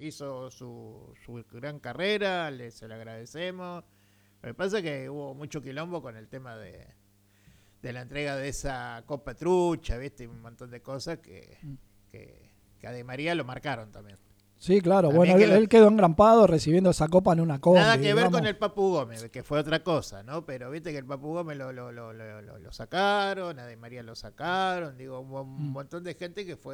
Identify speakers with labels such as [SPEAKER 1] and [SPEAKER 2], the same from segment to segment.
[SPEAKER 1] hizo su gran carrera, se le agradecemos. Lo que pasa es que hubo mucho quilombo con el tema de la entrega de esa Copa Trucha, ¿viste? Y un montón de cosas que a Di María lo marcaron también.
[SPEAKER 2] Sí, claro.
[SPEAKER 1] También
[SPEAKER 2] Bueno, él quedó engrampado recibiendo esa copa en una combi.
[SPEAKER 1] Nada que ver
[SPEAKER 2] digamos.
[SPEAKER 1] con el Papu Gómez, que fue otra cosa, ¿no? Pero viste que el Papu Gómez lo sacaron, a Di María lo sacaron, digo, hubo un montón de gente que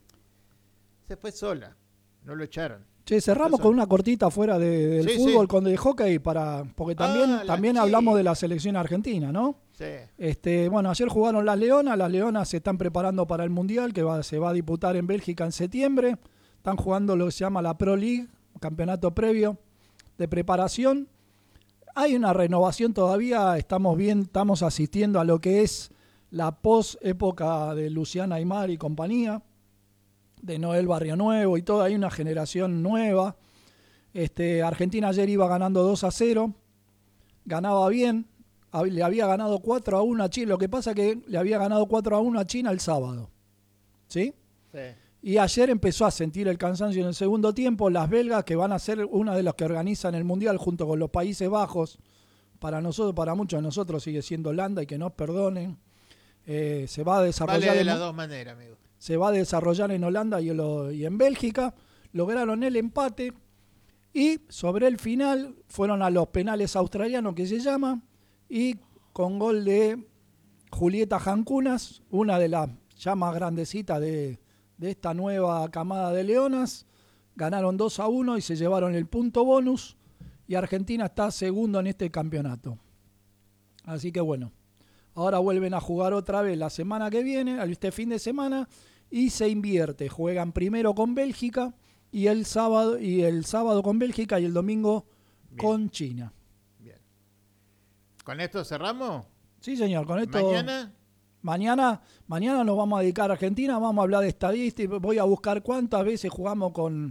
[SPEAKER 1] se fue sola, no lo echaron.
[SPEAKER 2] Che, cerramos con una cortita fuera del fútbol, con el hockey, porque también hablamos de la selección argentina, ¿no?
[SPEAKER 1] Sí.
[SPEAKER 2] Bueno, ayer jugaron las Leonas se están preparando para el Mundial, que se va a disputar en Bélgica en septiembre. Están jugando lo que se llama la Pro League, un campeonato previo de preparación. Hay una renovación todavía, estamos asistiendo a lo que es la post-época de Luciana Aymar y compañía, de Noel Barrio Nuevo y todo, hay una generación nueva. Argentina ayer iba ganando 2-0, ganaba bien, le había ganado 4-1 a China, lo que pasa es que le había ganado 4-1 a China el sábado, ¿sí?
[SPEAKER 1] Sí.
[SPEAKER 2] Y ayer empezó a sentir el cansancio en el segundo tiempo. Las belgas, que van a ser una de las que organizan el Mundial junto con los Países Bajos, para muchos de nosotros sigue siendo Holanda, y que nos perdonen. Se va a desarrollar
[SPEAKER 1] vale de las dos maneras, amigo.
[SPEAKER 2] Se va a desarrollar en Holanda y en Bélgica. Lograron el empate y sobre el final fueron a los penales australianos, que se llama, y con gol de Julieta Jancunas, una de las ya más grandecitas de esta nueva camada de leonas, ganaron 2-1 y se llevaron el punto bonus, y Argentina está segundo en este campeonato. Así que bueno, ahora vuelven a jugar otra vez la semana que viene, este fin de semana, y se invierte. Juegan primero con Bélgica y el sábado con Bélgica y el domingo con China.
[SPEAKER 1] Bien. ¿Con esto cerramos?
[SPEAKER 2] Sí, señor, con esto. Mañana nos vamos a dedicar a Argentina, vamos a hablar de estadísticas, voy a buscar cuántas veces jugamos con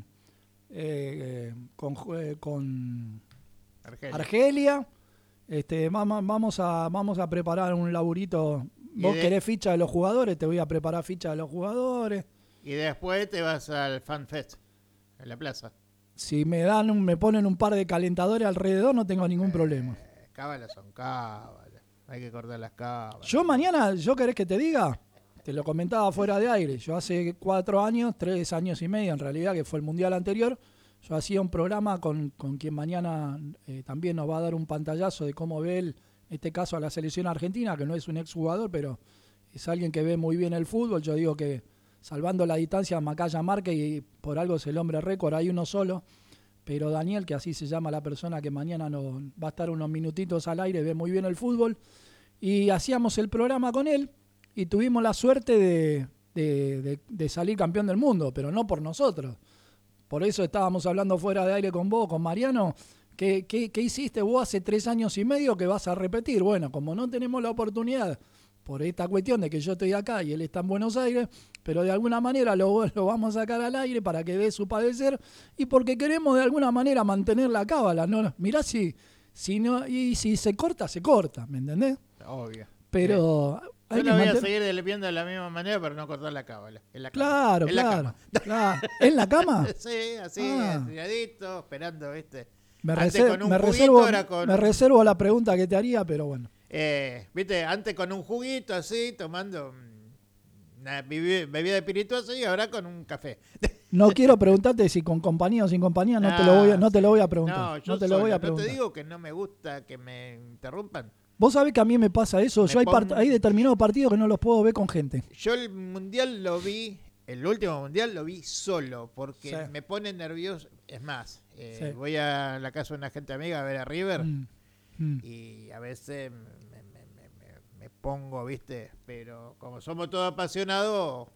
[SPEAKER 2] Argelia. Vamos a preparar un laburito. Vos querés ficha de los jugadores, te voy a preparar ficha de los jugadores.
[SPEAKER 1] Y después te vas al Fan Fest, en la plaza.
[SPEAKER 2] Si me ponen un par de calentadores alrededor, no tengo ningún problema.
[SPEAKER 1] Cábalas son cábalas. Hay que cortar las cábalas.
[SPEAKER 2] Yo mañana, ¿querés que te diga? Te lo comentaba fuera de aire. Yo hace 4 años, 3 años y medio en realidad, que fue el Mundial anterior, yo hacía un programa con quien mañana también nos va a dar un pantallazo de cómo ve él, en este caso, a la selección argentina, que no es un exjugador, pero es alguien que ve muy bien el fútbol. Yo digo que, salvando la distancia, Macaya Márquez, y por algo es el hombre récord, hay uno solo, pero Daniel, que así se llama la persona que mañana va a estar unos minutitos al aire, ve muy bien el fútbol, y hacíamos el programa con él, y tuvimos la suerte de salir campeón del mundo, pero no por nosotros. Por eso estábamos hablando fuera de aire con vos, con Mariano. ¿Qué hiciste vos hace 3 años y medio que vas a repetir? Bueno, como no tenemos la oportunidad, por esta cuestión de que yo estoy acá y él está en Buenos Aires, pero de alguna manera lo vamos a sacar al aire para que dé su padecer, y porque queremos de alguna manera mantener la cábala, ¿no? Mirá si se corta, ¿me entendés?
[SPEAKER 1] Obvio.
[SPEAKER 2] Pero...
[SPEAKER 1] Yo lo voy a seguir viendo de la misma manera, pero no cortar la cábala. En la cama.
[SPEAKER 2] Claro. ¿En la cama?
[SPEAKER 1] Sí, así, tiradito, esperando, ¿viste?
[SPEAKER 2] Me reservo la pregunta que te haría, pero bueno.
[SPEAKER 1] ¿Viste? Antes con un juguito así, tomando una bebida espirituosa, y ahora con un café.
[SPEAKER 2] No quiero preguntarte si con compañía o sin compañía, no te lo voy a preguntar.
[SPEAKER 1] No te digo que no me gusta que me interrumpan.
[SPEAKER 2] Vos sabés que a mí me pasa eso. Hay determinados partidos que no los puedo ver con gente.
[SPEAKER 1] Yo el mundial lo vi, el último mundial lo vi solo, porque me pone nervioso. Es más, voy a la casa de una gente amiga a ver a River, y a veces me pongo, ¿viste? Pero como somos todos apasionados,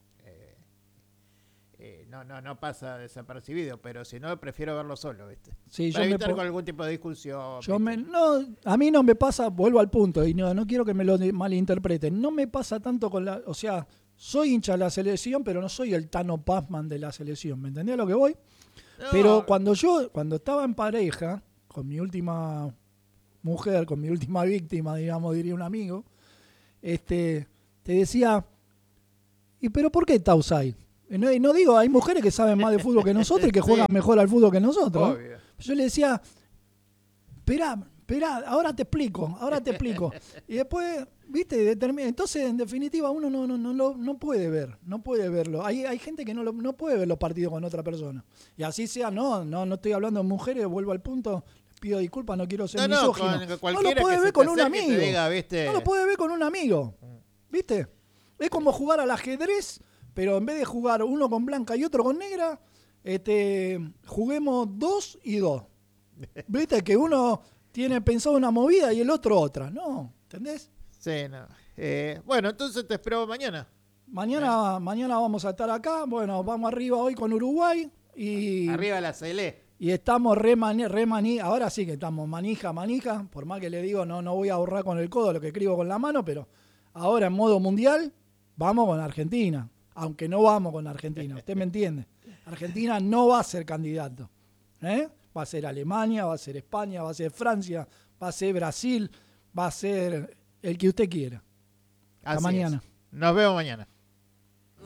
[SPEAKER 1] no pasa desapercibido, pero si no, prefiero verlo solo, ¿viste?
[SPEAKER 2] Sí,
[SPEAKER 1] para evitar con algún tipo de discusión.
[SPEAKER 2] A mí no me pasa, vuelvo al punto, y no quiero que me lo malinterpreten, no me pasa tanto o sea, soy hincha de la selección, pero no soy el Tano Pazman de la selección, ¿me entendés a lo que voy? No. Pero cuando estaba en pareja, con mi última mujer, con mi última víctima, digamos, diría un amigo, te decía, ¿y pero por qué Tausay? No digo, hay mujeres que saben más de fútbol que nosotros y que juegan mejor al fútbol que nosotros.
[SPEAKER 1] Obvio.
[SPEAKER 2] Yo le decía, esperá, ahora te explico. Y después, viste, entonces en definitiva uno no puede verlo. Hay gente que no puede ver los partidos con otra persona. Y así sea, no estoy hablando de mujeres, vuelvo al punto, pido disculpas, no quiero ser misógino. No lo puede ver con un amigo. No lo puede ver con un amigo. ¿Viste? Es como jugar al ajedrez, pero en vez de jugar uno con blanca y otro con negra, juguemos 2 y 2. ¿Viste? Que uno tiene pensado una movida y el otro otra. No, ¿entendés?
[SPEAKER 1] Sí, no. Bueno, entonces te espero mañana.
[SPEAKER 2] Mañana vamos a estar acá. Bueno, vamos arriba hoy con Uruguay.
[SPEAKER 1] Arriba la Celé.
[SPEAKER 2] Y estamos ahora sí que estamos manija. Por más que le digo, no voy a ahorrar con el codo lo que escribo con la mano, pero ahora en modo mundial, vamos con Argentina. Aunque no vamos con Argentina, usted me entiende. Argentina no va a ser candidato. Va a ser Alemania, va a ser España, va a ser Francia, va a ser Brasil, va a ser el que usted quiera. Hasta mañana.
[SPEAKER 1] Nos vemos mañana.